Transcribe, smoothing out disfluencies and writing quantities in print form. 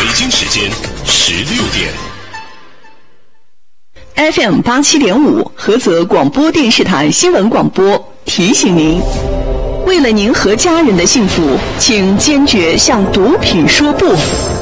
京时间16点。 FM 87.5菏泽广播电视台新闻广播提醒您，为了您和家人的幸福，请坚决向毒品说不。